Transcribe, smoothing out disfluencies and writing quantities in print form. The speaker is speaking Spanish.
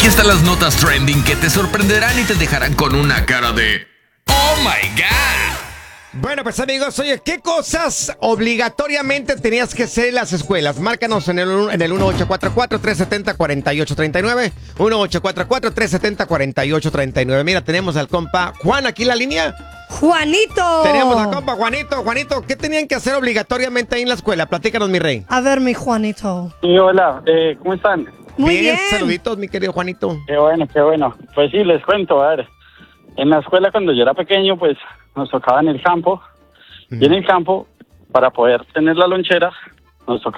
Aquí están las notas trending que te sorprenderán y te dejarán con una cara de ¡Oh my God! Bueno, pues amigos, oye, ¿qué cosas obligatoriamente tenías que hacer en las escuelas? Márcanos en el 1844-370-4839. 1844-370-4839. Mira, tenemos al compa Juan aquí en la línea. ¡Juanito! Tenemos al compa Juanito. Juanito, ¿qué tenían que hacer obligatoriamente ahí en la escuela? Platícanos, mi rey. A ver, mi Juanito. Sí, hola, ¿cómo están? Muy bien. Saluditos, mi querido Juanito. Qué bueno, qué bueno. Pues sí, les cuento, a ver. En la escuela cuando yo era pequeño, pues nos tocaba en el campo. Y en el campo, para poder tener la lonchera, nos tocaba